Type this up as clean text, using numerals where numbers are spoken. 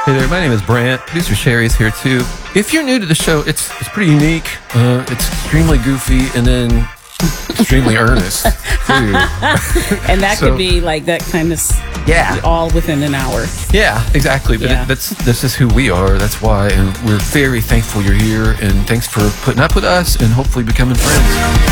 Hey there, my name is Brant. Producer Sherry's here too. If you're new to the show, it's pretty unique. It's extremely goofy and then extremely earnest too. And that could be like that kind of all within an hour. Yeah, exactly. But this is who we are. That's why, and we're very thankful you're here. And thanks for putting up with us and hopefully becoming friends.